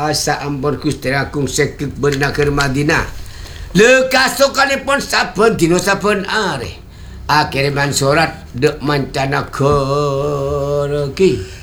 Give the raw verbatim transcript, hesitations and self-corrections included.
sampun Gusti Agung sekit benaker Madinah. Lekasokanipun saben dina saben are. Akiriman surat dek mancanegara ki.